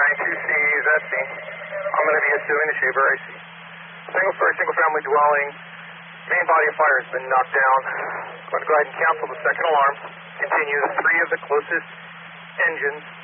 92C, that's me. I'm going to be assuming the Shaver I see. Single-story, single-family dwelling. Main body of fire has been knocked down. Going to go ahead and cancel the second alarm. Continue the 3 of the closest engines